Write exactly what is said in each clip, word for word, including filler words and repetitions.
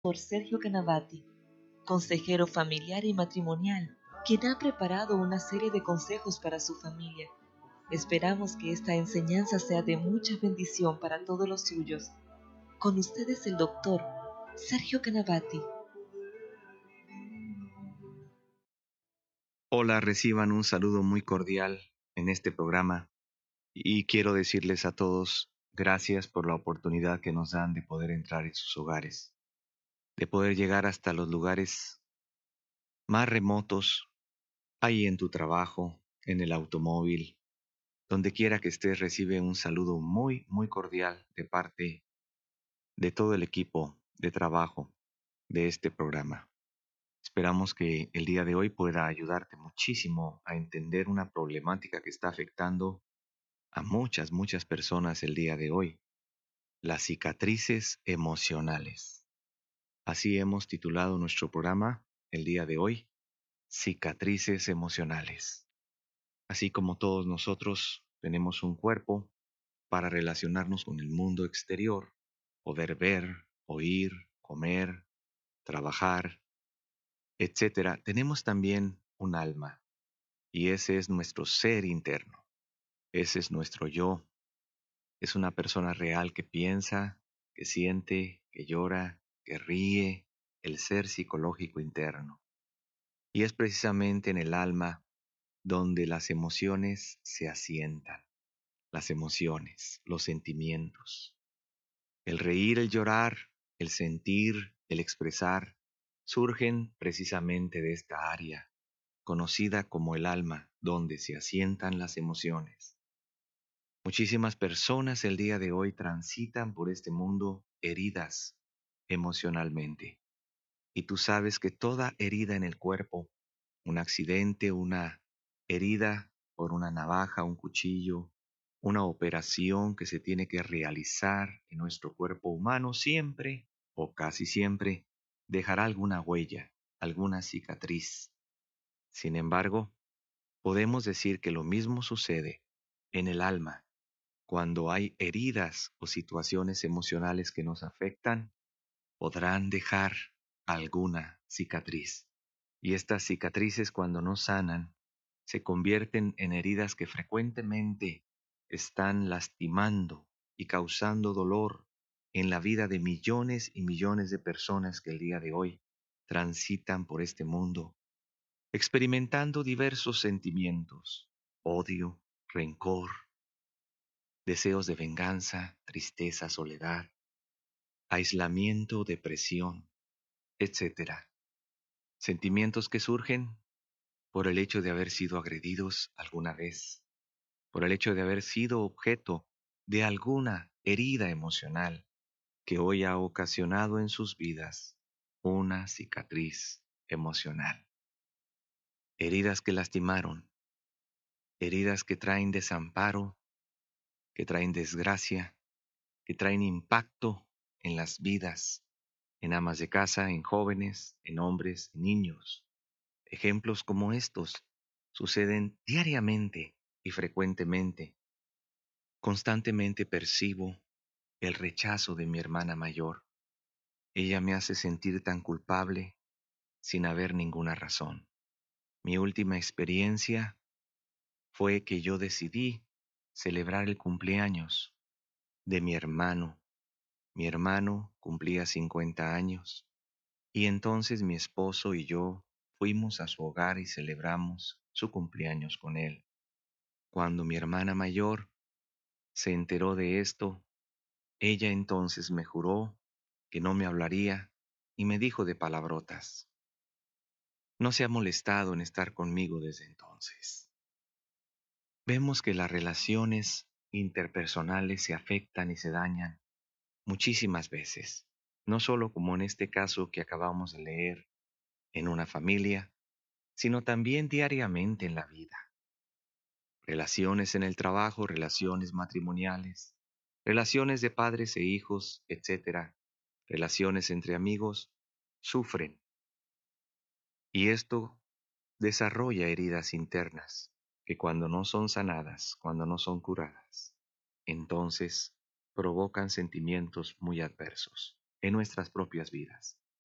por Sergio Canavati, consejero familiar y matrimonial, quien ha preparado una serie de consejos para su familia. Esperamos que esta enseñanza sea de mucha bendición para todos los suyos. Con ustedes el doctor Sergio Canavati. Hola, reciban un saludo muy cordial en este programa y quiero decirles a todos gracias por la oportunidad que nos dan de poder entrar en sus hogares, de poder llegar hasta los lugares más remotos, ahí en tu trabajo, en el automóvil, donde quiera que estés, recibe un saludo muy, muy cordial de parte de todo el equipo de trabajo de este programa. Esperamos que el día de hoy pueda ayudarte muchísimo a entender una problemática que está afectando a muchas, muchas personas el día de hoy, las cicatrices emocionales. Así hemos titulado nuestro programa el día de hoy, cicatrices emocionales. Así como todos nosotros tenemos un cuerpo para relacionarnos con el mundo exterior, poder ver, oír, comer, trabajar, etcétera, tenemos también un alma y ese es nuestro ser interno. Ese es nuestro yo. Es una persona real que piensa, que siente, que llora, que ríe, el ser psicológico interno. Y es precisamente en el alma donde las emociones se asientan, las emociones, los sentimientos. El reír, el llorar, el sentir, el expresar, surgen precisamente de esta área, conocida como el alma, donde se asientan las emociones. Muchísimas personas el día de hoy transitan por este mundo heridas emocionalmente. Y tú sabes que toda herida en el cuerpo, un accidente, una herida por una navaja, un cuchillo, una operación que se tiene que realizar en nuestro cuerpo humano, siempre o casi siempre dejará alguna huella, alguna cicatriz. Sin embargo, podemos decir que lo mismo sucede en el alma. Cuando hay heridas o situaciones emocionales que nos afectan, podrán dejar alguna cicatriz. Y estas cicatrices, cuando no sanan, se convierten en heridas que frecuentemente están lastimando y causando dolor en la vida de millones y millones de personas que el día de hoy transitan por este mundo, experimentando diversos sentimientos: odio, rencor, deseos de venganza, tristeza, soledad, aislamiento, depresión, etcétera. Sentimientos que surgen por el hecho de haber sido agredidos alguna vez, por el hecho de haber sido objeto de alguna herida emocional que hoy ha ocasionado en sus vidas una cicatriz emocional. Heridas que lastimaron, heridas que traen desamparo, que traen desgracia, que traen impacto en las vidas, en amas de casa, en jóvenes, en hombres, en niños. Ejemplos como estos suceden diariamente y frecuentemente. Constantemente percibo el rechazo de mi hermana mayor. Ella me hace sentir tan culpable sin haber ninguna razón. Mi última experiencia fue que yo decidí celebrar el cumpleaños de mi hermano. Mi hermano cumplía cincuenta años y entonces mi esposo y yo fuimos a su hogar y celebramos su cumpleaños con él. Cuando mi hermana mayor se enteró de esto, ella entonces me juró que no me hablaría y me dijo de palabrotas. No se ha molestado en estar conmigo desde entonces. Vemos que las relaciones interpersonales se afectan y se dañan muchísimas veces, no solo como en este caso que acabamos de leer en una familia, sino también diariamente en la vida. Relaciones en el trabajo, relaciones matrimoniales, relaciones de padres e hijos, etcétera, relaciones entre amigos, sufren. Y esto desarrolla heridas internas que cuando no son sanadas, cuando no son curadas, entonces provocan sentimientos muy adversos en nuestras propias vidas.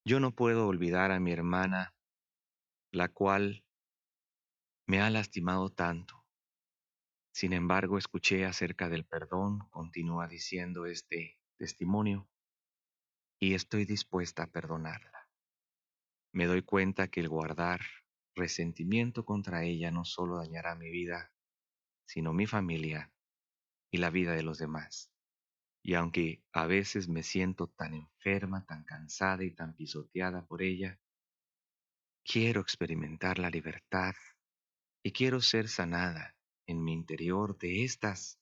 Yo no puedo olvidar a mi hermana, la cual me ha lastimado tanto. Sin embargo, escuché acerca del perdón, continúa diciendo este testimonio, y estoy dispuesta a perdonarla. Me doy cuenta que el guardar resentimiento contra ella no solo dañará mi vida, sino mi familia y la vida de los demás. Y aunque a veces me siento tan enferma, tan cansada y tan pisoteada por ella, quiero experimentar la libertad y quiero ser sanada en mi interior de estas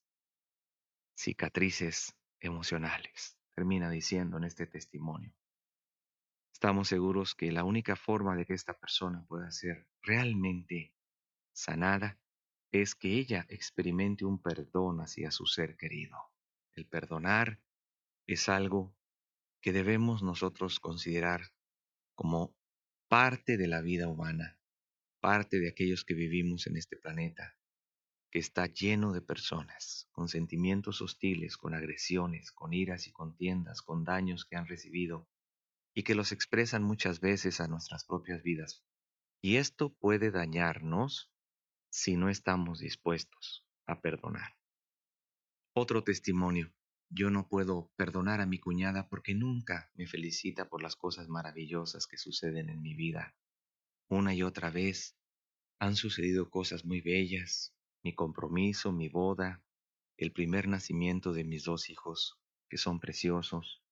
cicatrices emocionales. Termina diciendo en este testimonio. Estamos seguros que la única forma de que esta persona pueda ser realmente sanada es que ella experimente un perdón hacia su ser querido. El perdonar es algo que debemos nosotros considerar como parte de la vida humana, parte de aquellos que vivimos en este planeta, que está lleno de personas con sentimientos hostiles, con agresiones, con iras y contiendas, con daños que han recibido y que los expresan muchas veces a nuestras propias vidas. Y esto puede dañarnos si no estamos dispuestos a perdonar. Otro testimonio. Yo no puedo perdonar a mi cuñada porque nunca me felicita por las cosas maravillosas que suceden en mi vida. Una y otra vez han sucedido cosas muy bellas, mi compromiso, mi boda, el primer nacimiento de mis dos hijos, que son preciosos.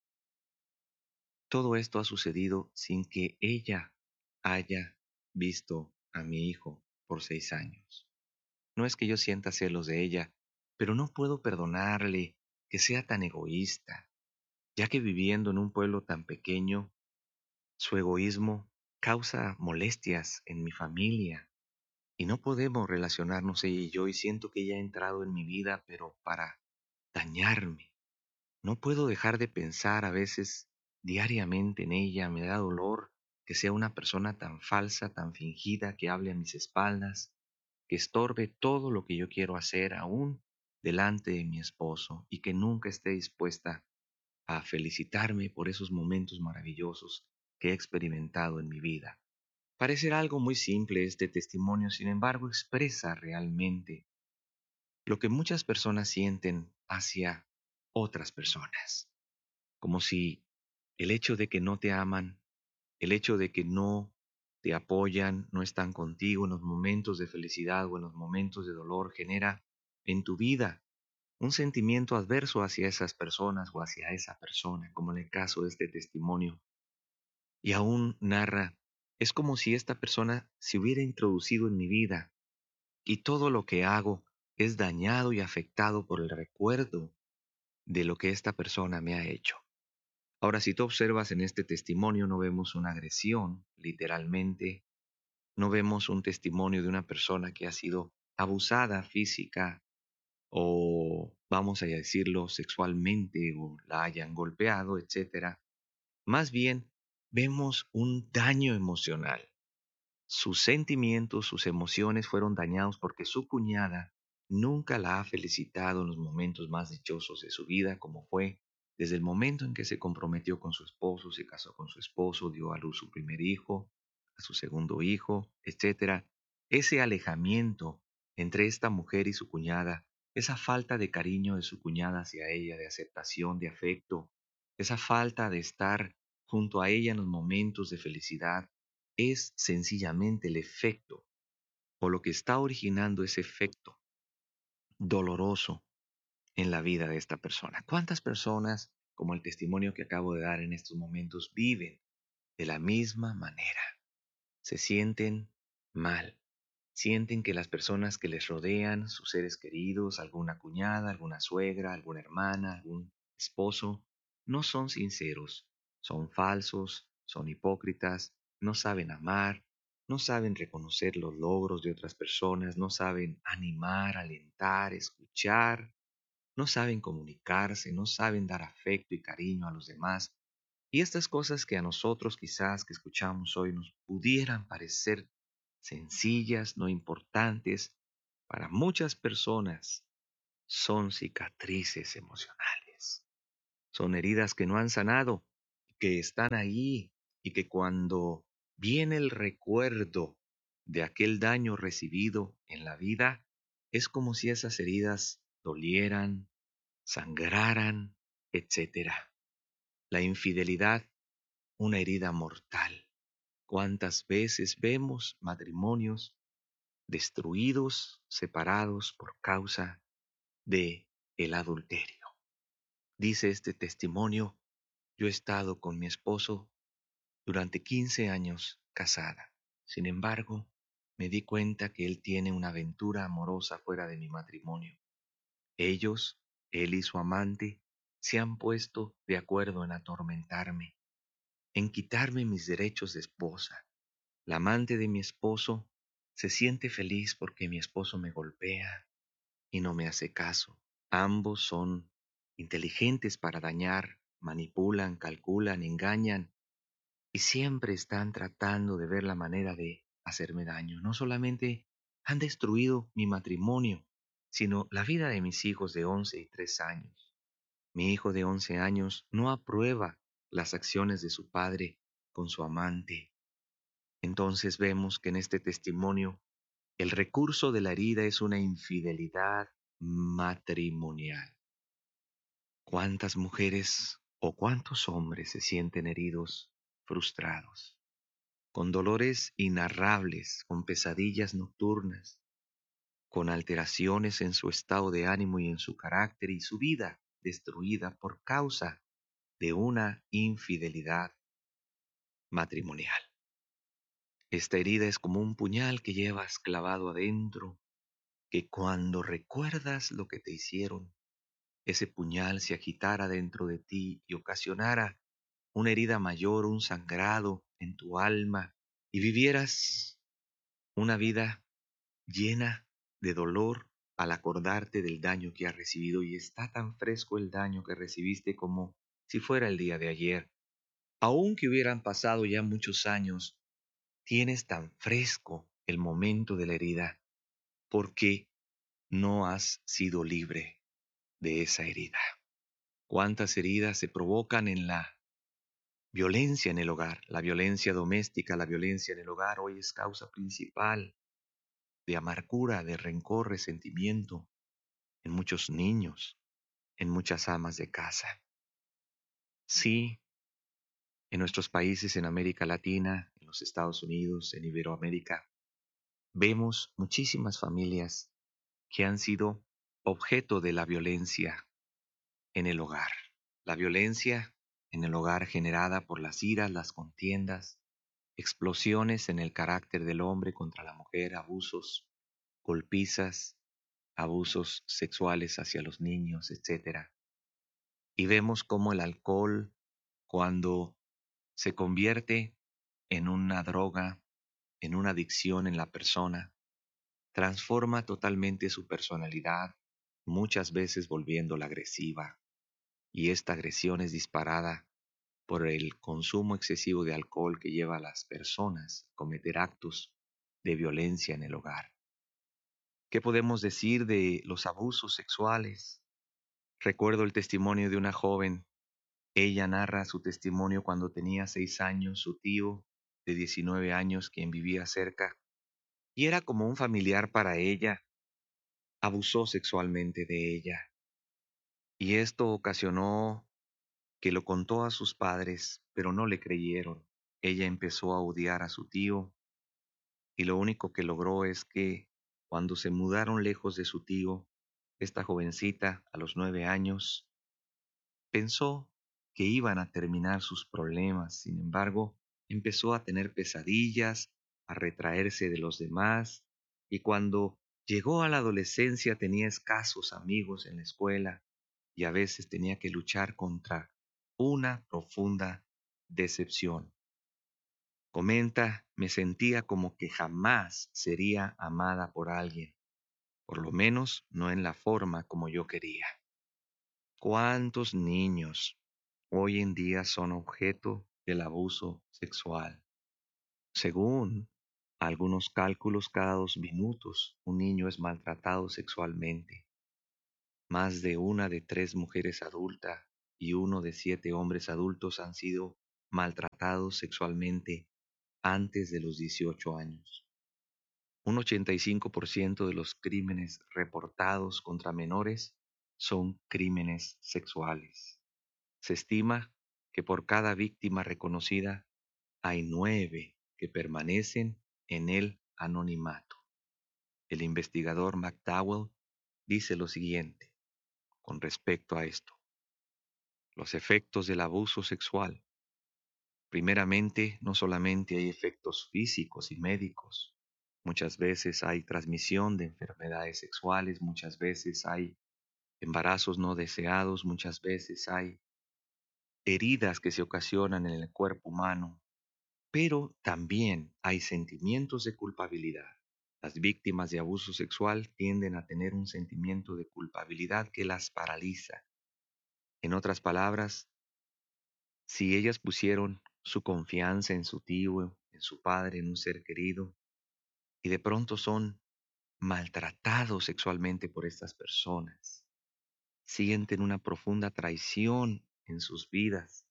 Todo esto ha sucedido sin que ella haya visto a mi hijo por seis años. No es que yo sienta celos de ella, pero no puedo perdonarle que sea tan egoísta, ya que viviendo en un pueblo tan pequeño, su egoísmo causa molestias en mi familia y no podemos relacionarnos ella y yo y siento que ella ha entrado en mi vida, pero para dañarme. No puedo dejar de pensar a veces diariamente en ella, me da dolor que sea una persona tan falsa, tan fingida, que hable a mis espaldas, que estorbe todo lo que yo quiero hacer aún delante de mi esposo y que nunca esté dispuesta a felicitarme por esos momentos maravillosos que he experimentado en mi vida. Parecerá algo muy simple este testimonio, sin embargo, expresa realmente lo que muchas personas sienten hacia otras personas, como si el hecho de que no te aman, el hecho de que no te apoyan, no están contigo en los momentos de felicidad o en los momentos de dolor, genera en tu vida un sentimiento adverso hacia esas personas o hacia esa persona, como en el caso de este testimonio. Y aún narra, es como si esta persona se hubiera introducido en mi vida y todo lo que hago es dañado y afectado por el recuerdo de lo que esta persona me ha hecho. Ahora, si tú observas en este testimonio, no vemos una agresión, literalmente, no vemos un testimonio de una persona que ha sido abusada física o, vamos a decirlo, sexualmente o la hayan golpeado, etcétera. Más bien, vemos un daño emocional. Sus sentimientos, sus emociones fueron dañados porque su cuñada nunca la ha felicitado en los momentos más dichosos de su vida, como fue desde el momento en que se comprometió con su esposo, se casó con su esposo, dio a luz su primer hijo, a su segundo hijo, etcétera. Ese alejamiento entre esta mujer y su cuñada, esa falta de cariño de su cuñada hacia ella, de aceptación, de afecto, esa falta de estar junto a ella en los momentos de felicidad, es sencillamente el efecto o lo que está originando ese efecto doloroso en la vida de esta persona. ¿Cuántas personas, como el testimonio que acabo de dar en estos momentos, viven de la misma manera? Se sienten mal, sienten que las personas que les rodean, sus seres queridos, alguna cuñada, alguna suegra, alguna hermana, algún esposo, no son sinceros, son falsos, son hipócritas, no saben amar, no saben reconocer los logros de otras personas, no saben animar, alentar, escuchar, no saben comunicarse, no saben dar afecto y cariño a los demás. Y estas cosas que a nosotros quizás que escuchamos hoy nos pudieran parecer sencillas, no importantes, para muchas personas son cicatrices emocionales. Son heridas que no han sanado, que están ahí y que cuando viene el recuerdo de aquel daño recibido en la vida, es como si esas heridas dolieran, sangraran, etcétera. La infidelidad, una herida mortal. ¿Cuántas veces vemos matrimonios destruidos, separados por causa de el adulterio? Dice este testimonio: yo he estado con mi esposo durante quince años casada. Sin embargo, me di cuenta que él tiene una aventura amorosa fuera de mi matrimonio. Ellos, él y su amante, se han puesto de acuerdo en atormentarme, en quitarme mis derechos de esposa. La amante de mi esposo se siente feliz porque mi esposo me golpea y no me hace caso. Ambos son inteligentes para dañar, manipulan, calculan, engañan y siempre están tratando de ver la manera de hacerme daño. No solamente han destruido mi matrimonio, sino la vida de mis hijos de once y tres años. Mi hijo de once años no aprueba las acciones de su padre con su amante. Entonces vemos que en este testimonio el recurso de la herida es una infidelidad matrimonial. ¿Cuántas mujeres o cuántos hombres se sienten heridos, frustrados, con dolores inarrables, con pesadillas nocturnas, con alteraciones en su estado de ánimo y en su carácter y su vida destruida por causa de una infidelidad matrimonial? Esta herida es como un puñal que llevas clavado adentro, que cuando recuerdas lo que te hicieron, ese puñal se agitara dentro de ti y ocasionara una herida mayor, un sangrado en tu alma, y vivieras una vida llena de dolor al acordarte del daño que has recibido, y está tan fresco el daño que recibiste como si fuera el día de ayer. Aunque hubieran pasado ya muchos años, tienes tan fresco el momento de la herida porque no has sido libre de esa herida. ¿Cuántas heridas se provocan en la violencia en el hogar? La violencia doméstica, la violencia en el hogar hoy es causa principal de amargura, de rencor, resentimiento en muchos niños, en muchas amas de casa. Sí, en nuestros países, en América Latina, en los Estados Unidos, en Iberoamérica, vemos muchísimas familias que han sido objeto de la violencia en el hogar. La violencia en el hogar generada por las iras, las contiendas, explosiones en el carácter del hombre contra la mujer, abusos, golpizas, abusos sexuales hacia los niños, etcétera. Y vemos cómo el alcohol, cuando se convierte en una droga, en una adicción en la persona, transforma totalmente su personalidad, muchas veces volviéndola agresiva. Y esta agresión es disparada por el consumo excesivo de alcohol que lleva a las personas a cometer actos de violencia en el hogar. ¿Qué podemos decir de los abusos sexuales? Recuerdo el testimonio de una joven. Ella narra su testimonio cuando tenía seis años, su tío de diecinueve años, quien vivía cerca, y era como un familiar para ella, abusó sexualmente de ella. Y esto ocasionó que lo contó a sus padres, pero no le creyeron. Ella empezó a odiar a su tío y lo único que logró es que cuando se mudaron lejos de su tío, esta jovencita a los nueve años pensó que iban a terminar sus problemas. Sin embargo, empezó a tener pesadillas, a retraerse de los demás, y cuando llegó a la adolescencia tenía escasos amigos en la escuela y a veces tenía que luchar contra una profunda decepción. Comenta: me sentía como que jamás sería amada por alguien, por lo menos no en la forma como yo quería. ¿Cuántos niños hoy en día son objeto del abuso sexual? Según algunos cálculos, cada dos minutos un niño es maltratado sexualmente. Más de una de tres mujeres adultas y uno de siete hombres adultos han sido maltratados sexualmente antes de los dieciocho años. Un ochenta y cinco por ciento de los crímenes reportados contra menores son crímenes sexuales. Se estima que por cada víctima reconocida hay nueve que permanecen en el anonimato. El investigador McDowell dice lo siguiente con respecto a esto. Los efectos del abuso sexual. Primeramente, no solamente hay efectos físicos y médicos. Muchas veces hay transmisión de enfermedades sexuales, muchas veces hay embarazos no deseados, muchas veces hay heridas que se ocasionan en el cuerpo humano, pero también hay sentimientos de culpabilidad. Las víctimas de abuso sexual tienden a tener un sentimiento de culpabilidad que las paraliza. En otras palabras, si ellas pusieron su confianza en su tío, en su padre, en un ser querido, y de pronto son maltratados sexualmente por estas personas, sienten una profunda traición en sus vidas,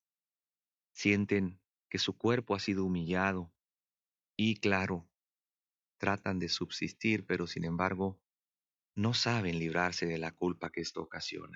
sienten que su cuerpo ha sido humillado y, claro, tratan de subsistir, pero sin embargo, no saben librarse de la culpa que esto ocasiona.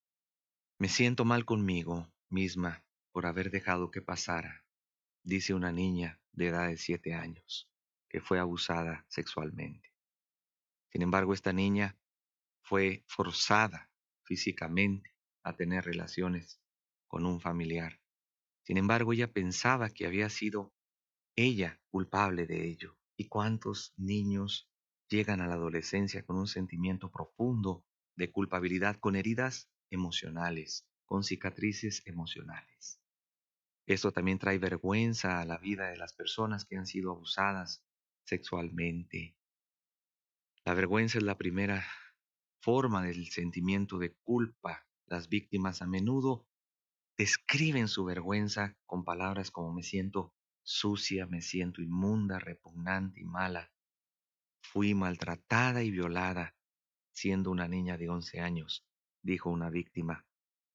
Me siento mal conmigo misma por haber dejado que pasara, dice una niña de edad de siete años, que fue abusada sexualmente. Sin embargo, esta niña fue forzada físicamente a tener relaciones con un familiar. Sin embargo, ella pensaba que había sido ella culpable de ello. ¿Y cuántos niños llegan a la adolescencia con un sentimiento profundo de culpabilidad, con heridas emocionales, con cicatrices emocionales? Esto también trae vergüenza a la vida de las personas que han sido abusadas sexualmente. La vergüenza es la primera forma del sentimiento de culpa. Las víctimas a menudo describen su vergüenza con palabras como me siento sucia, me siento inmunda, repugnante y mala. Fui maltratada y violada siendo una niña de once años, dijo una víctima.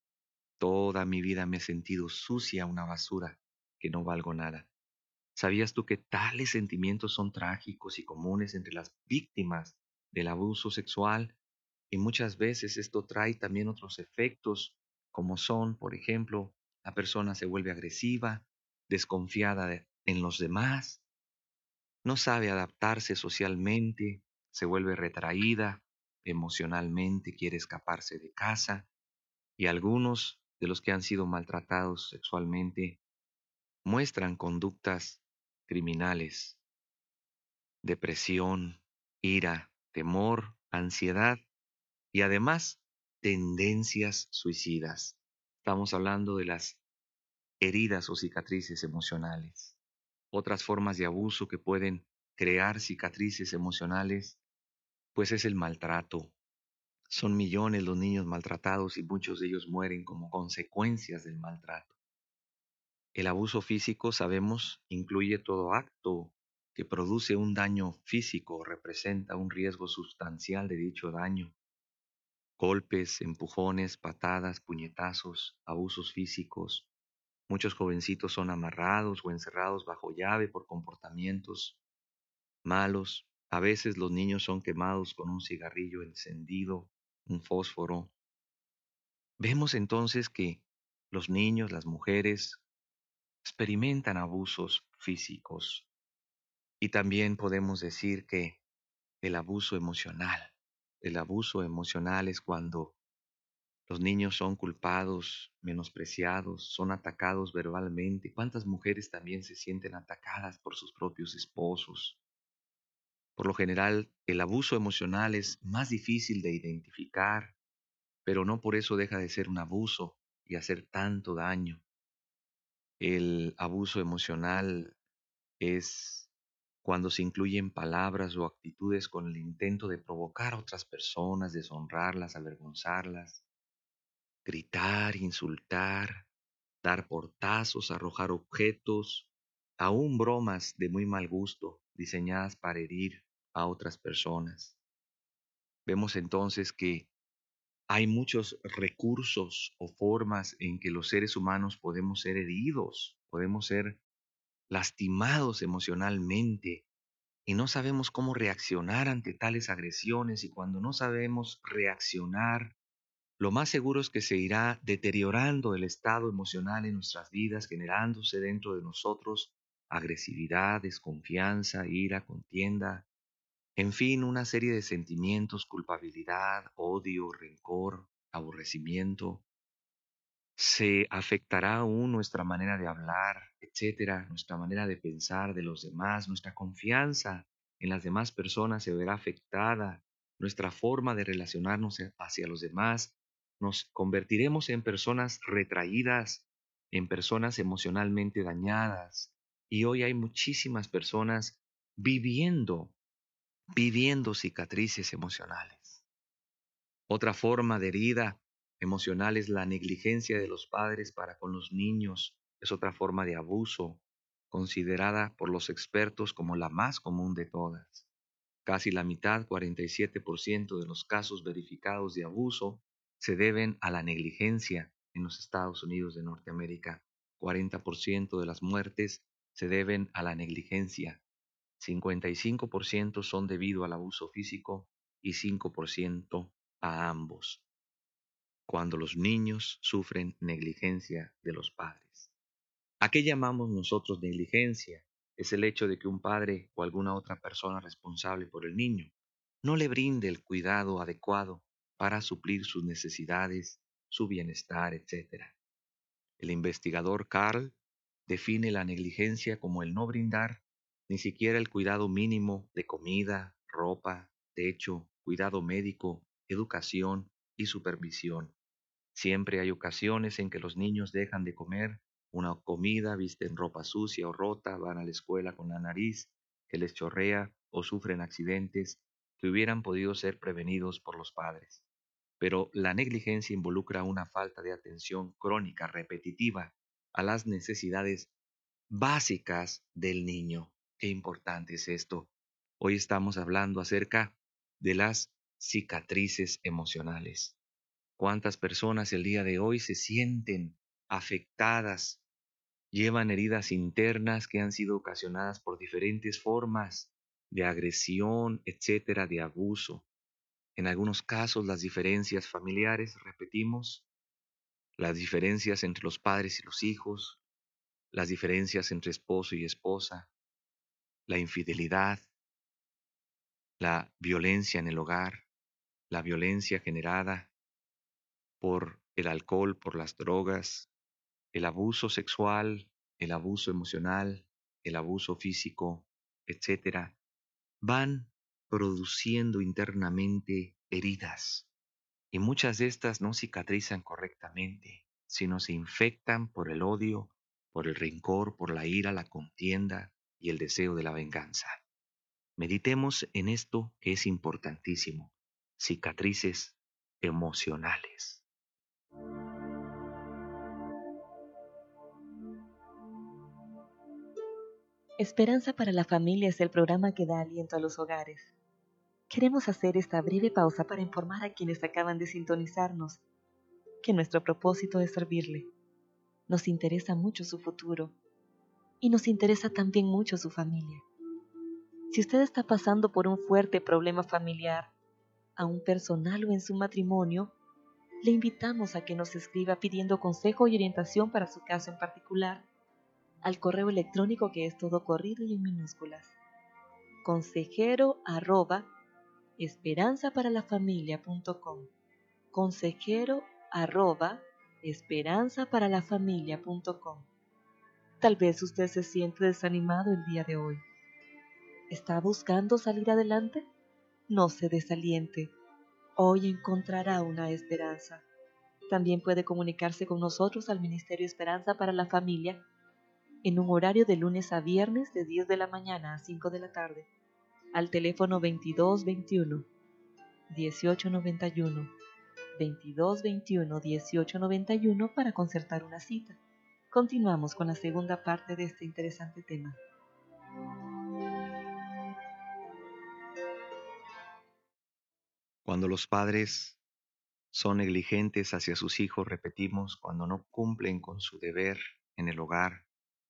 Toda mi vida me he sentido sucia, una basura, que no valgo nada. ¿Sabías tú que tales sentimientos son trágicos y comunes entre las víctimas del abuso sexual? Y muchas veces esto trae también otros efectos, como son, por ejemplo, la persona se vuelve agresiva, desconfiada de- en los demás, no sabe adaptarse socialmente, se vuelve retraída emocionalmente, quiere escaparse de casa, y algunos de los que han sido maltratados sexualmente muestran conductas criminales, depresión, ira, temor, ansiedad y además tendencias suicidas. Estamos hablando de las heridas o cicatrices emocionales. Otras formas de abuso que pueden crear cicatrices emocionales, pues es el maltrato. Son millones los niños maltratados y muchos de ellos mueren como consecuencias del maltrato. El abuso físico, sabemos, incluye todo acto que produce un daño físico o representa un riesgo sustancial de dicho daño. Golpes, empujones, patadas, puñetazos, abusos físicos. Muchos jovencitos son amarrados o encerrados bajo llave por comportamientos malos. A veces los niños son quemados con un cigarrillo encendido, un fósforo. Vemos entonces que los niños, las mujeres, experimentan abusos físicos. Y también podemos decir que el abuso emocional, el abuso emocional es cuando los niños son culpados, menospreciados, son atacados verbalmente. ¿Cuántas mujeres también se sienten atacadas por sus propios esposos? Por lo general, el abuso emocional es más difícil de identificar, pero no por eso deja de ser un abuso y hacer tanto daño. El abuso emocional es cuando se incluyen palabras o actitudes con el intento de provocar a otras personas, deshonrarlas, avergonzarlas, gritar, insultar, dar portazos, arrojar objetos, aún bromas de muy mal gusto diseñadas para herir a otras personas. Vemos entonces que hay muchos recursos o formas en que los seres humanos podemos ser heridos podemos ser lastimados emocionalmente y no sabemos cómo reaccionar ante tales agresiones, y cuando no sabemos reaccionar, lo más seguro es que se irá deteriorando el estado emocional en nuestras vidas, generándose dentro de nosotros agresividad, desconfianza, ira, contienda, en fin, una serie de sentimientos: culpabilidad, odio, rencor, aborrecimiento. Se afectará aún nuestra manera de hablar, etcétera, nuestra manera de pensar de los demás, nuestra confianza en las demás personas se verá afectada, nuestra forma de relacionarnos e- hacia los demás. Nos convertiremos en personas retraídas, en personas emocionalmente dañadas. Y hoy hay muchísimas personas viviendo, viviendo cicatrices emocionales. Otra forma de herida emocional es la negligencia de los padres para con los niños. Es otra forma de abuso, considerada por los expertos como la más común de todas. Casi la mitad, cuarenta y siete por ciento de los casos verificados de abuso se deben a la negligencia en los Estados Unidos de Norteamérica. cuarenta por ciento de las muertes se deben a la negligencia. cincuenta y cinco por ciento son debido al abuso físico y cinco por ciento a ambos, cuando los niños sufren negligencia de los padres. ¿A qué llamamos nosotros negligencia? Es el hecho de que un padre o alguna otra persona responsable por el niño no le brinde el cuidado adecuado para suplir sus necesidades, su bienestar, etcétera. El investigador Carl define la negligencia como el no brindar ni siquiera el cuidado mínimo de comida, ropa, techo, cuidado médico, educación y supervisión. Siempre hay ocasiones en que los niños dejan de comer una comida, visten ropa sucia o rota, van a la escuela con la nariz que les chorrea o sufren accidentes que hubieran podido ser prevenidos por los padres. Pero la negligencia involucra una falta de atención crónica, repetitiva, a las necesidades básicas del niño. Qué importante es esto. Hoy estamos hablando acerca de las cicatrices emocionales. ¿Cuántas personas el día de hoy se sienten afectadas, llevan heridas internas que han sido ocasionadas por diferentes formas de agresión, etcétera, de abuso? En algunos casos, las diferencias familiares, repetimos, las diferencias entre los padres y los hijos, las diferencias entre esposo y esposa, la infidelidad, la violencia en el hogar, la violencia generada por el alcohol, por las drogas, el abuso sexual, el abuso emocional, el abuso físico, etcétera, van produciendo internamente heridas. Y muchas de estas no cicatrizan correctamente, sino se infectan por el odio, por el rencor, por la ira, la contienda y el deseo de la venganza. Meditemos en esto que es importantísimo: cicatrices emocionales. Esperanza para la Familia es el programa que da aliento a los hogares. Queremos hacer esta breve pausa para informar a quienes acaban de sintonizarnos que nuestro propósito es servirle. Nos interesa mucho su futuro y nos interesa también mucho su familia. Si usted está pasando por un fuerte problema familiar, aún personal o en su matrimonio, le invitamos a que nos escriba pidiendo consejo y orientación para su caso en particular al correo electrónico, que es todo corrido y en minúsculas: consejero arroba esperanzaparalafamilia.com. consejero arroba esperanzaparalafamilia.com. Tal vez usted se siente desanimado el día de hoy. ¿Está buscando salir adelante? No se desaliente. Hoy encontrará una esperanza. También puede comunicarse con nosotros al Ministerio Esperanza para la Familia en un horario de lunes a viernes de diez de la mañana a cinco de la tarde, al teléfono veintidós veintiuno, dieciocho noventa y uno, veintidós veintiuno, dieciocho noventa y uno para concertar una cita. Continuamos con la segunda parte de este interesante tema. Cuando los padres son negligentes hacia sus hijos, repetimos, cuando no cumplen con su deber en el hogar,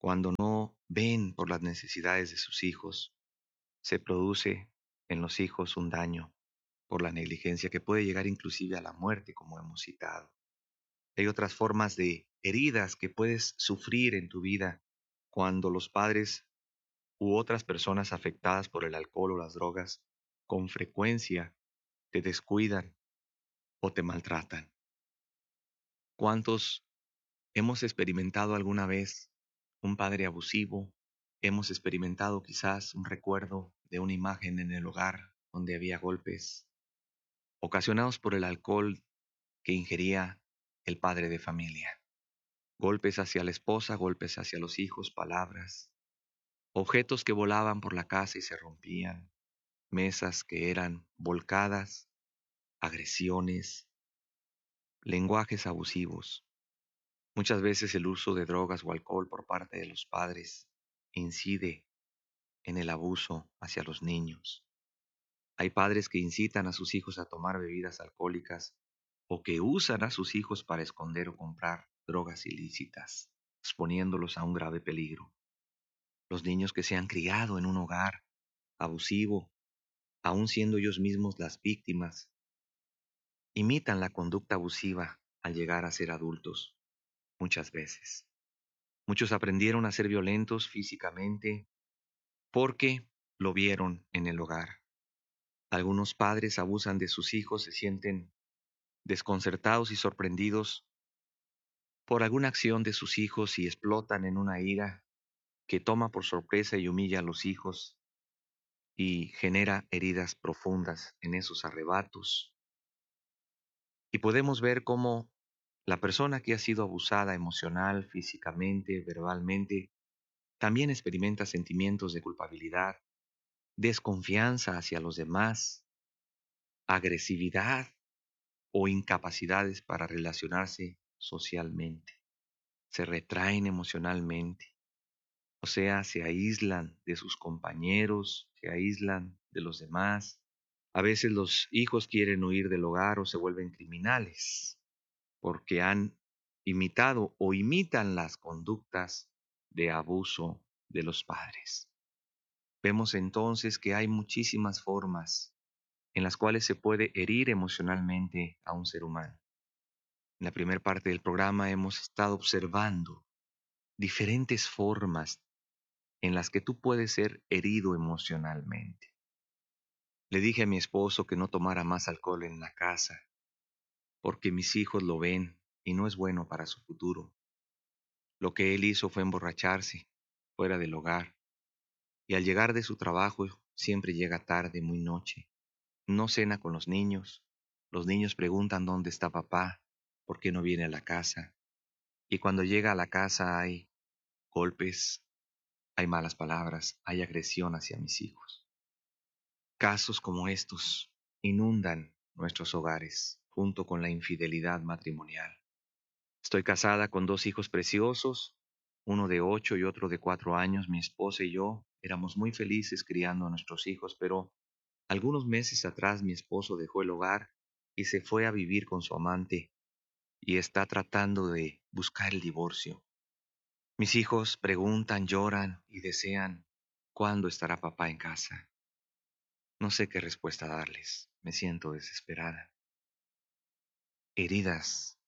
cuando no ven por las necesidades de sus hijos, se produce en los hijos un daño por la negligencia que puede llegar inclusive a la muerte, como hemos citado. Hay otras formas de heridas que puedes sufrir en tu vida cuando los padres u otras personas afectadas por el alcohol o las drogas con frecuencia te descuidan o te maltratan. ¿Cuántos hemos experimentado alguna vez un padre abusivo? Hemos experimentado quizás un recuerdo de una imagen en el hogar donde había golpes ocasionados por el alcohol que ingería el padre de familia. Golpes hacia la esposa, golpes hacia los hijos, palabras, objetos que volaban por la casa y se rompían, mesas que eran volcadas, agresiones, lenguajes abusivos. Muchas veces el uso de drogas o alcohol por parte de los padres incide en el abuso hacia los niños. Hay padres que incitan a sus hijos a tomar bebidas alcohólicas o que usan a sus hijos para esconder o comprar drogas ilícitas, exponiéndolos a un grave peligro. Los niños que se han criado en un hogar abusivo, aun siendo ellos mismos las víctimas, imitan la conducta abusiva al llegar a ser adultos, muchas veces. Muchos aprendieron a ser violentos físicamente porque lo vieron en el hogar. Algunos padres abusan de sus hijos, se sienten desconcertados y sorprendidos por alguna acción de sus hijos y explotan en una ira que toma por sorpresa y humilla a los hijos y genera heridas profundas en esos arrebatos. Y podemos ver cómo la persona que ha sido abusada emocional, físicamente, verbalmente, también experimenta sentimientos de culpabilidad, desconfianza hacia los demás, agresividad o incapacidades para relacionarse socialmente. Se retraen emocionalmente, o sea, se aíslan de sus compañeros, se aíslan de los demás. A veces los hijos quieren huir del hogar o se vuelven criminales porque han imitado o imitan las conductas de abuso de los padres. Vemos entonces que hay muchísimas formas en las cuales se puede herir emocionalmente a un ser humano. En la primera parte del programa hemos estado observando diferentes formas en las que tú puedes ser herido emocionalmente. Le dije a mi esposo que no tomara más alcohol en la casa, porque mis hijos lo ven y no es bueno para su futuro. Lo que él hizo fue emborracharse fuera del hogar, y al llegar de su trabajo siempre llega tarde, muy noche. No cena con los niños. Los niños preguntan dónde está papá, por qué no viene a la casa. Y cuando llega a la casa hay golpes, hay malas palabras, hay agresión hacia mis hijos. Casos como estos inundan nuestros hogares junto con la infidelidad matrimonial. Estoy casada con dos hijos preciosos, uno de ocho y otro de cuatro años. Mi esposa y yo éramos muy felices criando a nuestros hijos, pero algunos meses atrás mi esposo dejó el hogar y se fue a vivir con su amante y está tratando de buscar el divorcio. Mis hijos preguntan, lloran y desean cuándo estará papá en casa. No sé qué respuesta darles. Me siento desesperada. Heridas,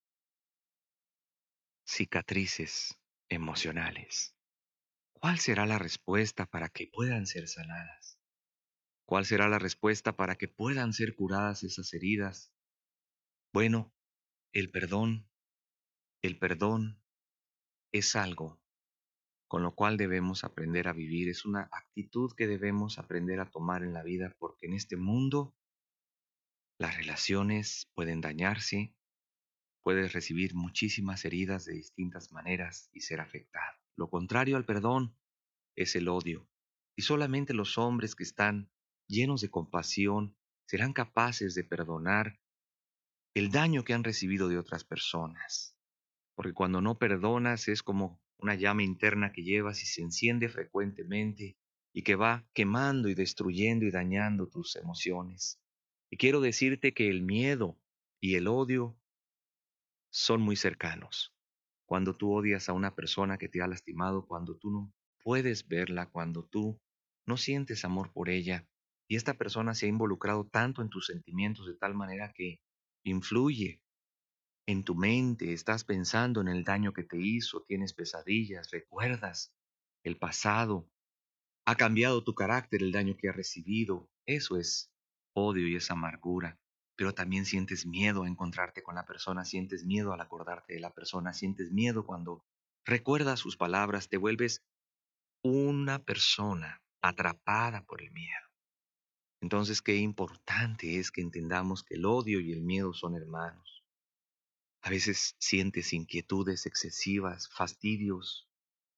cicatrices emocionales. ¿Cuál será la respuesta para que puedan ser sanadas? ¿Cuál será la respuesta para que puedan ser curadas esas heridas? Bueno, el perdón, el perdón es algo con lo cual debemos aprender a vivir. Es una actitud que debemos aprender a tomar en la vida porque en este mundo las relaciones pueden dañarse, puedes recibir muchísimas heridas de distintas maneras y ser afectado. Lo contrario al perdón es el odio. Y solamente los hombres que están llenos de compasión serán capaces de perdonar el daño que han recibido de otras personas. Porque cuando no perdonas es como una llama interna que llevas y se enciende frecuentemente y que va quemando y destruyendo y dañando tus emociones. Y quiero decirte que el miedo y el odio son muy cercanos. cuando tú odias a una persona que te ha lastimado, cuando tú no puedes verla, cuando tú no sientes amor por ella, y esta persona se ha involucrado tanto en tus sentimientos de tal manera que influye en tu mente, estás pensando en el daño que te hizo, tienes pesadillas, recuerdas el pasado, ha cambiado tu carácter, el daño que has recibido. Eso es odio y es amargura. Pero también sientes miedo a encontrarte con la persona, sientes miedo al acordarte de la persona, sientes miedo cuando recuerdas sus palabras, te vuelves una persona atrapada por el miedo. Entonces, qué importante es que entendamos que el odio y el miedo son hermanos. A veces sientes inquietudes excesivas, fastidios.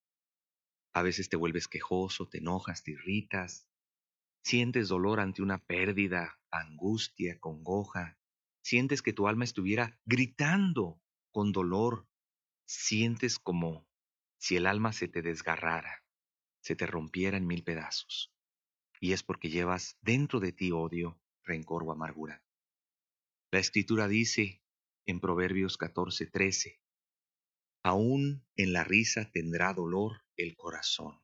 A veces te vuelves quejoso, te enojas, te irritas. Sientes dolor ante una pérdida, angustia, congoja. Sientes que tu alma estuviera gritando con dolor. Sientes como si el alma se te desgarrara, se te rompiera en mil pedazos. Y es porque llevas dentro de ti odio, rencor o amargura. La Escritura dice en Proverbios catorce trece, aún en la risa tendrá dolor el corazón.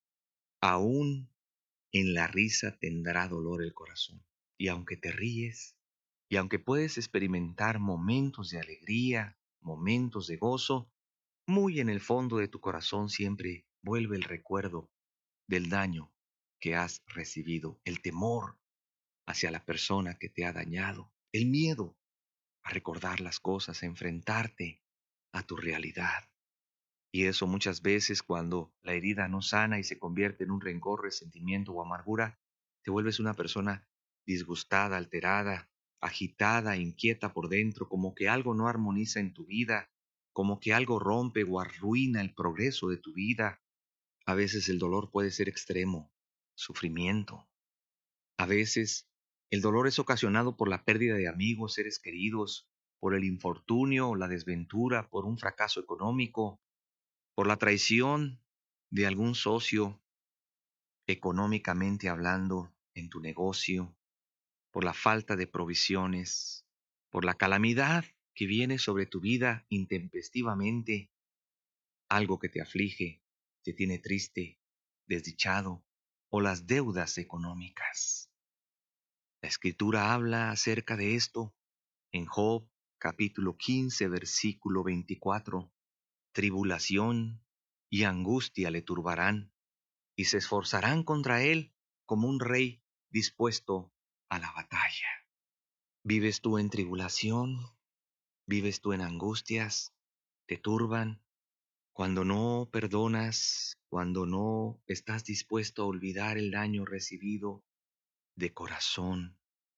Aún en la risa tendrá dolor el corazón. Y aunque te ríes, y aunque puedes experimentar momentos de alegría, momentos de gozo, muy en el fondo de tu corazón siempre vuelve el recuerdo del daño que has recibido, el temor hacia la persona que te ha dañado, el miedo a recordar las cosas, a enfrentarte a tu realidad. Y eso muchas veces cuando la herida no sana y se convierte en un rencor, resentimiento o amargura, te vuelves una persona disgustada, alterada, agitada, inquieta por dentro, como que algo no armoniza en tu vida, como que algo rompe o arruina el progreso de tu vida. A veces el dolor puede ser extremo, sufrimiento. A veces el dolor es ocasionado por la pérdida de amigos, seres queridos, por el infortunio o la desventura, por un fracaso económico, por la traición de algún socio económicamente hablando en tu negocio, por la falta de provisiones, por la calamidad que viene sobre tu vida intempestivamente, algo que te aflige, te tiene triste, desdichado, o las deudas económicas. La Escritura habla acerca de esto en Job capítulo quince versículo veinticuatro. Tribulación y angustia le turbarán, y se esforzarán contra él como un rey dispuesto a la batalla. ¿Vives tú en tribulación? ¿Vives tú en angustias? ¿Te turban? Cuando no perdonas, cuando no estás dispuesto a olvidar el daño recibido de corazón.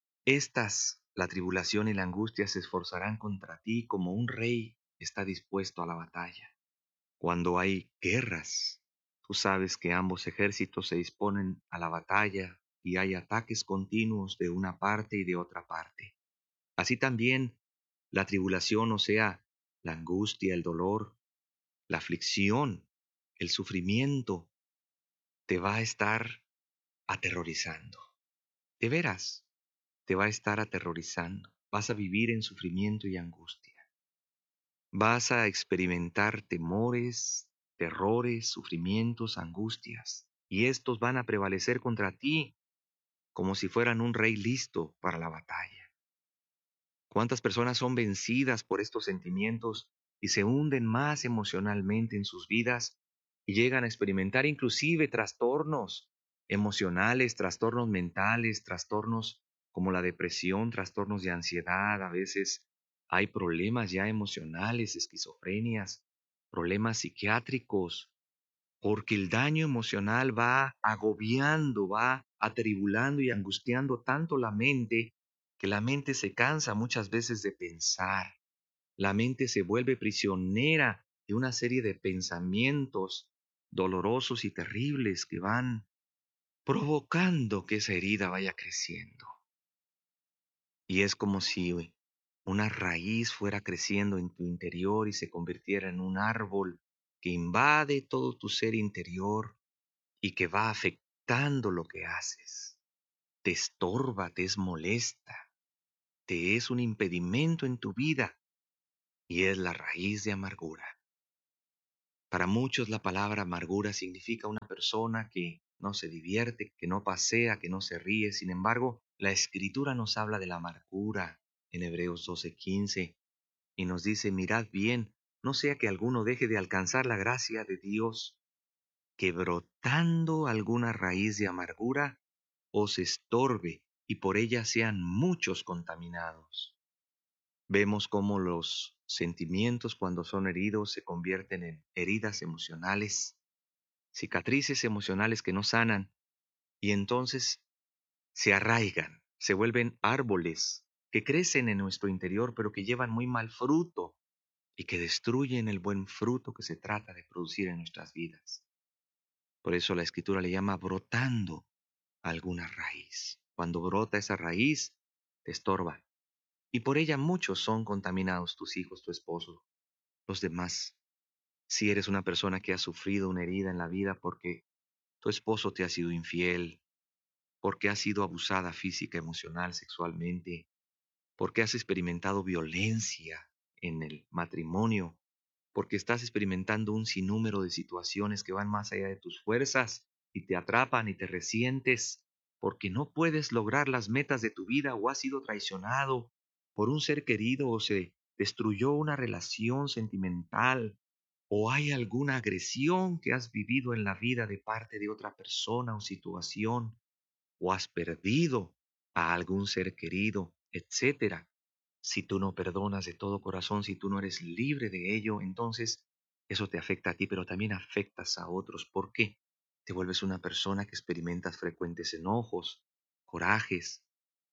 Estas, la tribulación y la angustia, se esforzarán contra ti como un rey está dispuesto a la batalla. Cuando hay guerras, tú sabes que ambos ejércitos se disponen a la batalla y hay ataques continuos de una parte y de otra parte. Así también la tribulación, o sea, la angustia, el dolor, la aflicción, el sufrimiento, te va a estar aterrorizando. De veras, te va a estar aterrorizando. Vas a vivir en sufrimiento y angustia. Vas a experimentar temores, terrores, sufrimientos, angustias, y estos van a prevalecer contra ti como si fueran un rey listo para la batalla. ¿Cuántas personas son vencidas por estos sentimientos y se hunden más emocionalmente en sus vidas y llegan a experimentar inclusive trastornos emocionales, trastornos mentales, trastornos como la depresión, trastornos de ansiedad? A veces hay problemas ya emocionales, esquizofrenias, problemas psiquiátricos, porque el daño emocional va agobiando, va atribulando y angustiando tanto la mente, que la mente se cansa muchas veces de pensar. La mente se vuelve prisionera de una serie de pensamientos dolorosos y terribles que van provocando que esa herida vaya creciendo. Y es como si una raíz fuera creciendo en tu interior y se convirtiera en un árbol que invade todo tu ser interior y que va afectando lo que haces. Te estorba, te es molesta, te es un impedimento en tu vida y es la raíz de amargura. Para muchos la palabra amargura significa una persona que no se divierte, que no pasea, que no se ríe. Sin embargo, la Escritura nos habla de la amargura en Hebreos doce quince y nos dice, mirad bien, no sea que alguno deje de alcanzar la gracia de Dios, que brotando alguna raíz de amargura os estorbe y por ella sean muchos contaminados. Vemos cómo los sentimientos cuando son heridos se convierten en heridas emocionales, cicatrices emocionales que no sanan y entonces se arraigan, se vuelven árboles que crecen en nuestro interior pero que llevan muy mal fruto y que destruyen el buen fruto que se trata de producir en nuestras vidas. Por eso la Escritura le llama brotando alguna raíz. Cuando brota esa raíz, te estorba. Y por ella muchos son contaminados, tus hijos, tu esposo, los demás. Si eres una persona que ha sufrido una herida en la vida porque tu esposo te ha sido infiel, porque has sido abusada física, emocional, sexualmente, porque has experimentado violencia en el matrimonio, porque estás experimentando un sinnúmero de situaciones que van más allá de tus fuerzas y te atrapan y te resientes, porque no puedes lograr las metas de tu vida o has sido traicionado por un ser querido o se destruyó una relación sentimental o hay alguna agresión que has vivido en la vida de parte de otra persona o situación o has perdido a algún ser querido, etcétera. Si tú no perdonas de todo corazón, si tú no eres libre de ello, entonces eso te afecta a ti, pero también afectas a otros. ¿Por qué? Te vuelves una persona que experimentas frecuentes enojos, corajes,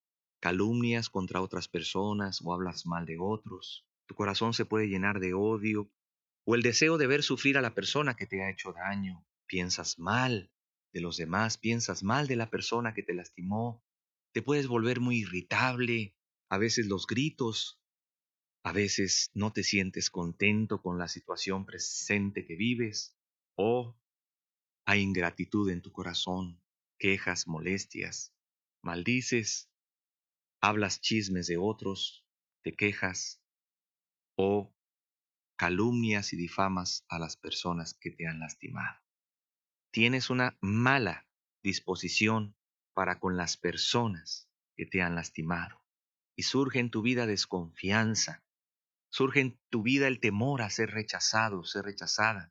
calumnias contra otras personas o hablas mal de otros. Tu corazón se puede llenar de odio o el deseo de ver sufrir a la persona que te ha hecho daño. Piensas mal de los demás, piensas mal de la persona que te lastimó. Te puedes volver muy irritable. A veces los gritos, a veces no te sientes contento con la situación presente que vives. O hay ingratitud en tu corazón, quejas, molestias, maldices, hablas chismes de otros, te quejas o calumnias y difamas a las personas que te han lastimado. Tienes una mala disposición para con las personas que te han lastimado y surge en tu vida desconfianza, surge en tu vida el temor a ser rechazado, ser rechazada.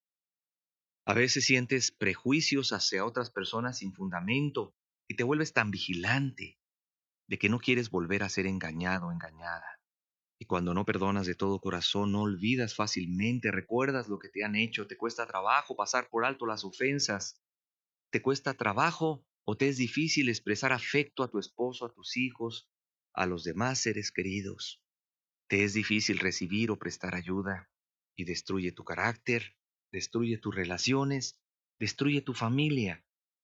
A veces sientes prejuicios hacia otras personas sin fundamento y te vuelves tan vigilante de que no quieres volver a ser engañado o engañada. Y cuando no perdonas de todo corazón, no olvidas fácilmente, recuerdas lo que te han hecho, te cuesta trabajo pasar por alto las ofensas, te cuesta trabajo o te es difícil expresar afecto a tu esposo, a tus hijos, a los demás seres queridos. Te es difícil recibir o prestar ayuda y destruye tu carácter, destruye tus relaciones, destruye tu familia.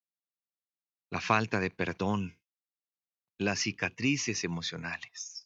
La falta de perdón, las cicatrices emocionales.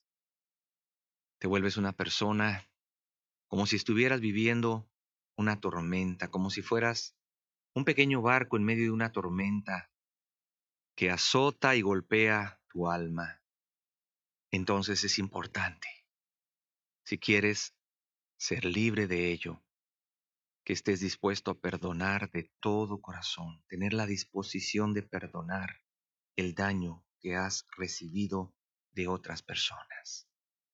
Te vuelves una persona como si estuvieras viviendo una tormenta, como si fueras un pequeño barco en medio de una tormenta que azota y golpea tu alma. Entonces es importante, si quieres ser libre de ello, que estés dispuesto a perdonar de todo corazón, tener la disposición de perdonar el daño que has recibido de otras personas.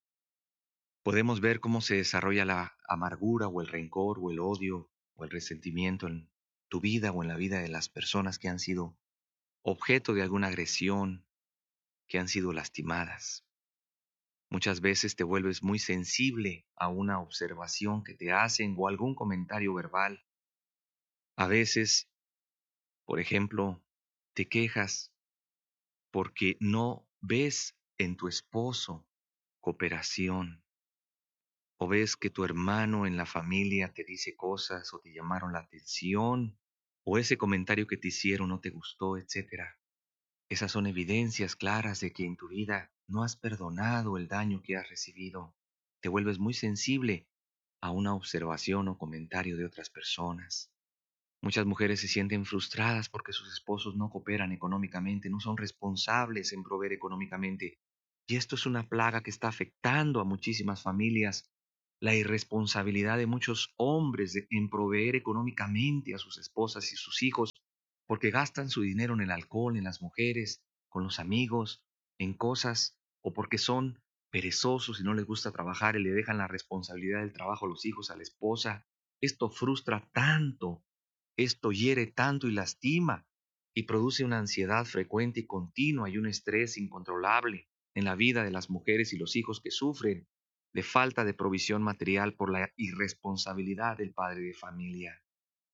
Podemos ver cómo se desarrolla la amargura o el rencor o el odio o el resentimiento en tu vida o en la vida de las personas que han sido objeto de alguna agresión, que han sido lastimadas. Muchas veces te vuelves muy sensible a una observación que te hacen o algún comentario verbal. A veces, por ejemplo, te quejas porque no ves en tu esposo cooperación o ves que tu hermano en la familia te dice cosas o te llamaron la atención o ese comentario que te hicieron no te gustó, etcétera. Esas son evidencias claras de que en tu vida no has perdonado el daño que has recibido. Te vuelves muy sensible a una observación o comentario de otras personas. Muchas mujeres se sienten frustradas porque sus esposos no cooperan económicamente, no son responsables en proveer económicamente. Y esto es una plaga que está afectando a muchísimas familias la irresponsabilidad de muchos hombres de- en proveer económicamente a sus esposas y sus hijos, porque gastan su dinero en el alcohol, en las mujeres, con los amigos, en cosas, o porque son perezosos y no les gusta trabajar y le dejan la responsabilidad del trabajo a los hijos, a la esposa. Esto frustra tanto, esto hiere tanto y lastima y produce una ansiedad frecuente y continua y un estrés incontrolable en la vida de las mujeres y los hijos que sufren de falta de provisión material por la irresponsabilidad del padre de familia.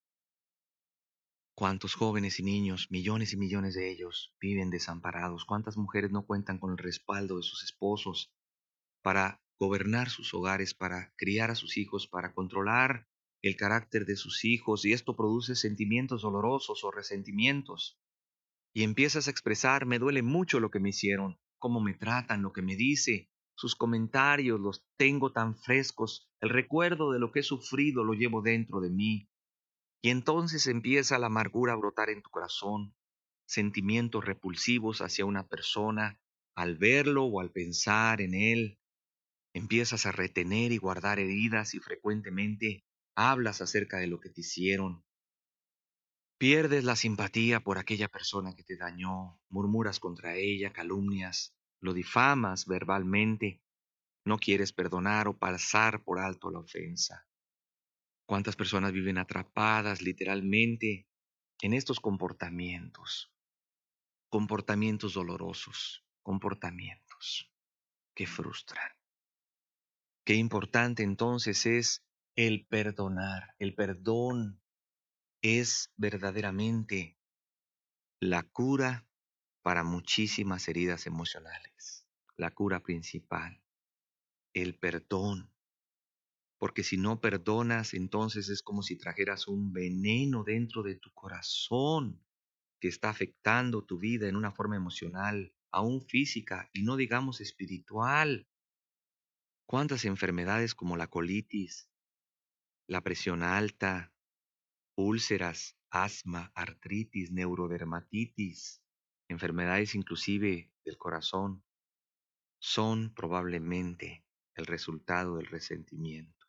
¿Cuántos jóvenes y niños, millones y millones de ellos, viven desamparados? ¿Cuántas mujeres no cuentan con el respaldo de sus esposos para gobernar sus hogares, para criar a sus hijos, para controlar el carácter de sus hijos? Y esto produce sentimientos dolorosos o resentimientos. Y empiezas a expresar: me duele mucho lo que me hicieron, cómo me tratan, lo que me dice, sus comentarios los tengo tan frescos, el recuerdo de lo que he sufrido lo llevo dentro de mí. Y entonces empieza la amargura a brotar en tu corazón, sentimientos repulsivos hacia una persona al verlo o al pensar en él. Empiezas a retener y guardar heridas y frecuentemente hablas acerca de lo que te hicieron. Pierdes la simpatía por aquella persona que te dañó, murmuras contra ella, calumnias, lo difamas verbalmente, no quieres perdonar o pasar por alto la ofensa. ¿Cuántas personas viven atrapadas literalmente en estos comportamientos? Comportamientos dolorosos, comportamientos que frustran. Qué importante entonces es el perdonar. El perdón es verdaderamente la cura para muchísimas heridas emocionales. La cura principal, el perdón. Porque si no perdonas, entonces es como si trajeras un veneno dentro de tu corazón que está afectando tu vida en una forma emocional, aún física y no digamos espiritual. ¿Cuántas enfermedades como la colitis, la presión alta, úlceras, asma, artritis, neurodermatitis, enfermedades inclusive del corazón, son probablemente el resultado del resentimiento?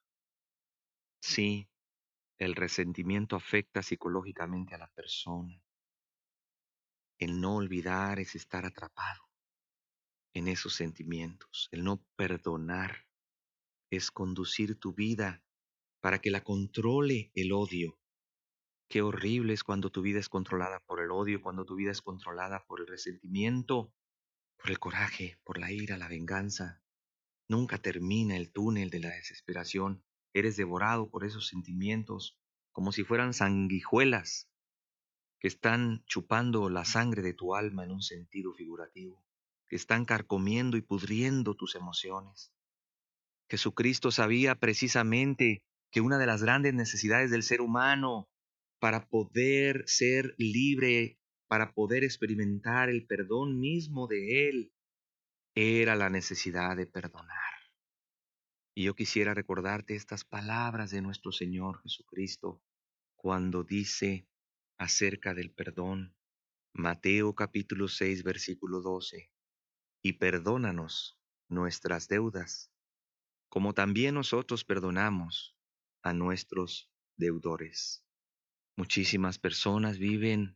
Sí, el resentimiento afecta psicológicamente a la persona. El no olvidar es estar atrapado en esos sentimientos. El no perdonar es conducir tu vida para que la controle el odio. Qué horrible es cuando tu vida es controlada por el odio, cuando tu vida es controlada por el resentimiento, por el coraje, por la ira, la venganza. Nunca termina el túnel de la desesperación. Eres devorado por esos sentimientos como si fueran sanguijuelas que están chupando la sangre de tu alma en un sentido figurativo, que están carcomiendo y pudriendo tus emociones. Jesucristo sabía precisamente que una de las grandes necesidades del ser humano para poder ser libre, para poder experimentar el perdón mismo de Él, era la necesidad de perdonar. Y yo quisiera recordarte estas palabras de nuestro Señor Jesucristo cuando dice acerca del perdón. Mateo capítulo seis, versículo doce. Y perdónanos nuestras deudas, como también nosotros perdonamos a nuestros deudores. Muchísimas personas viven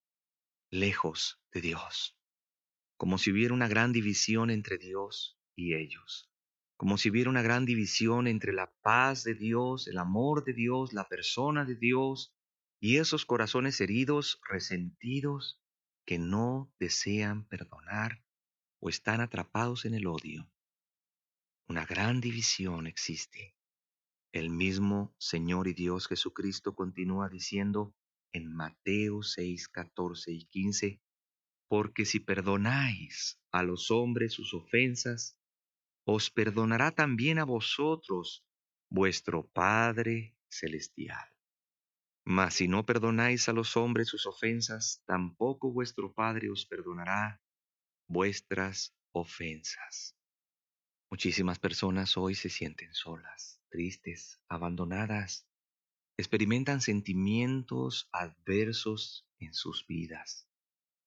lejos de Dios, como si hubiera una gran división entre Dios y ellos, como si hubiera una gran división entre la paz de Dios, el amor de Dios, la persona de Dios y esos corazones heridos, resentidos, que no desean perdonar o están atrapados en el odio. Una gran división existe. El mismo Señor y Dios Jesucristo continúa diciendo en Mateo seis, catorce y quince, porque si perdonáis a los hombres sus ofensas, os perdonará también a vosotros vuestro Padre Celestial. Mas si no perdonáis a los hombres sus ofensas, tampoco vuestro Padre os perdonará vuestras ofensas. Muchísimas personas hoy se sienten solas, tristes, abandonadas, experimentan sentimientos adversos en sus vidas,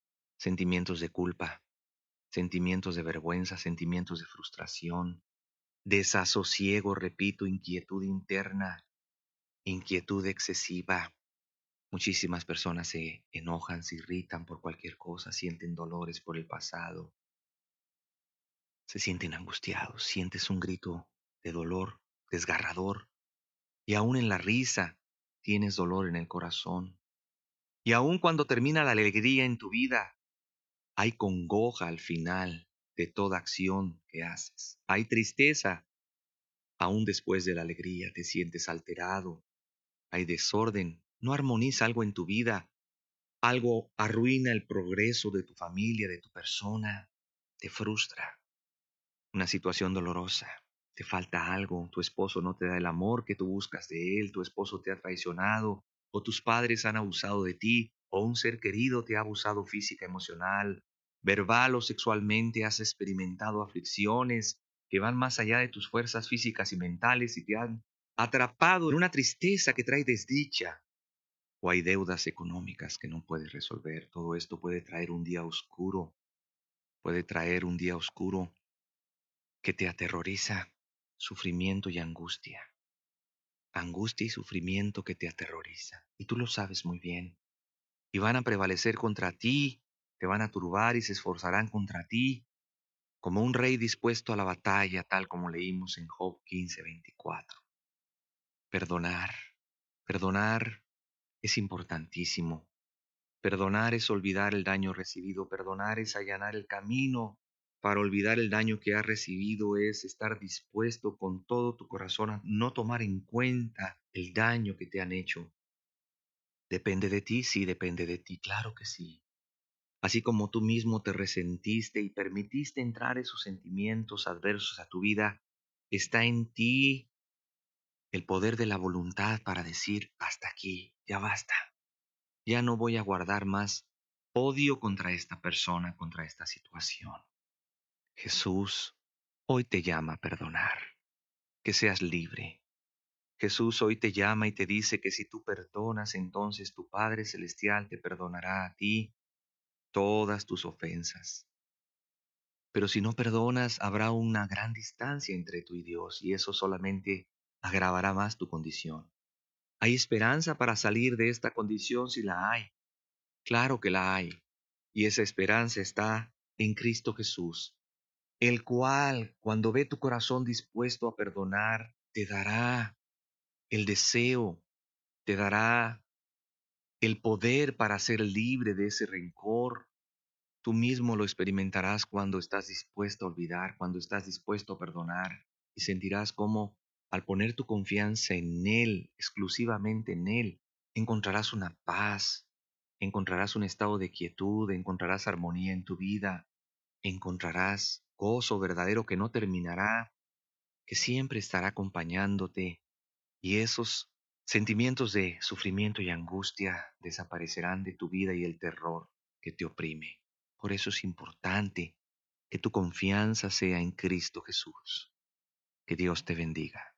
sentimientos de culpa, sentimientos de vergüenza, sentimientos de frustración, desasosiego, repito, inquietud interna, inquietud excesiva. Muchísimas personas se enojan, se irritan por cualquier cosa, sienten dolores por el pasado, se sienten angustiados, sientes un grito de dolor desgarrador y aún en la risa tienes dolor en el corazón. Y aún cuando termina la alegría en tu vida, hay congoja al final de toda acción que haces. Hay tristeza. Aún después de la alegría te sientes alterado. Hay desorden. No armoniza algo en tu vida. Algo arruina el progreso de tu familia, de tu persona. Te frustra. Una situación dolorosa. Te falta algo. Tu esposo no te da el amor que tú buscas de él. Tu esposo te ha traicionado. O tus padres han abusado de ti. O un ser querido te ha abusado física, emocional, verbal o sexualmente. Has experimentado aflicciones que van más allá de tus fuerzas físicas y mentales y te han atrapado en una tristeza que trae desdicha. O hay deudas económicas que no puedes resolver. Todo esto puede traer un día oscuro. Puede traer un día oscuro que te aterroriza, sufrimiento y angustia. Angustia y sufrimiento que te aterroriza. Y tú lo sabes muy bien. Y van a prevalecer contra ti, te van a turbar y se esforzarán contra ti, como un rey dispuesto a la batalla, tal como leímos en Job quince veinticuatro. Perdonar. Perdonar es importantísimo. Perdonar es olvidar el daño recibido. Perdonar es allanar el camino. Para olvidar el daño que has recibido es estar dispuesto con todo tu corazón a no tomar en cuenta el daño que te han hecho. ¿Depende de ti? Sí, depende de ti, claro que sí. Así como tú mismo te resentiste y permitiste entrar esos sentimientos adversos a tu vida, está en ti el poder de la voluntad para decir, hasta aquí, ya basta. Ya no voy a guardar más odio contra esta persona, contra esta situación. Jesús hoy te llama a perdonar, que seas libre. Jesús hoy te llama y te dice que si tú perdonas, entonces tu Padre Celestial te perdonará a ti todas tus ofensas. Pero si no perdonas, habrá una gran distancia entre tú y Dios y eso solamente agravará más tu condición. ¿Hay esperanza para salir de esta condición si la hay? Claro que la hay. Y esa esperanza está en Cristo Jesús, el cual, cuando ve tu corazón dispuesto a perdonar, te dará el deseo, te dará el poder para ser libre de ese rencor. Tú mismo lo experimentarás cuando estás dispuesto a olvidar, cuando estás dispuesto a perdonar y sentirás cómo al poner tu confianza en Él, exclusivamente en Él, encontrarás una paz, encontrarás un estado de quietud, encontrarás armonía en tu vida, encontrarás gozo verdadero que no terminará, que siempre estará acompañándote y esos sentimientos de sufrimiento y angustia desaparecerán de tu vida y el terror que te oprime. Por eso es importante que tu confianza sea en Cristo Jesús. Que Dios te bendiga.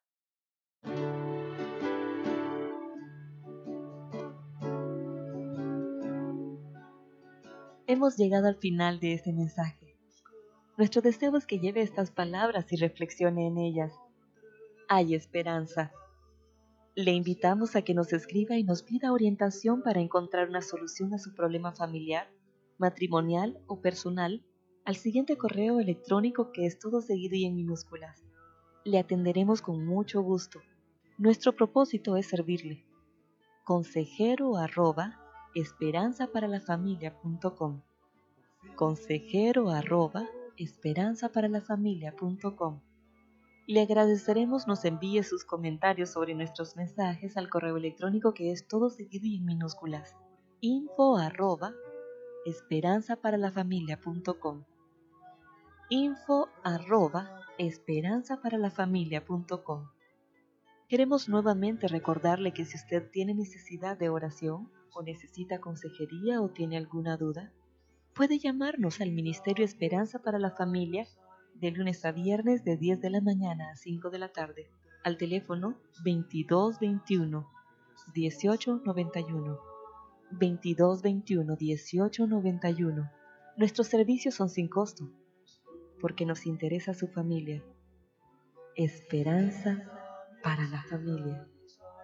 Hemos llegado al final de este mensaje. Nuestro deseo es que lleve estas palabras y reflexione en ellas. Hay esperanza. Le invitamos a que nos escriba y nos pida orientación para encontrar una solución a su problema familiar, matrimonial o personal al siguiente correo electrónico que es todo seguido y en minúsculas. Le atenderemos con mucho gusto. Nuestro propósito es servirle. Consejero arroba esperanzaparalafamilia.com Consejero arroba esperanzaparalafamilia.com Le agradeceremos nos envíe sus comentarios sobre nuestros mensajes al correo electrónico que es todo seguido y en minúsculas. info arroba esperanzaparalafamilia.com info arroba esperanzaparalafamilia.com Queremos nuevamente recordarle que si usted tiene necesidad de oración o necesita consejería o tiene alguna duda, puede llamarnos al Ministerio Esperanza para la Familia de lunes a viernes de diez de la mañana a cinco de la tarde al teléfono veintidós veintiuno dieciocho noventa y uno. veintidós veintiuno dieciocho noventa y uno. Nuestros servicios son sin costo porque nos interesa su familia. Esperanza para la familia.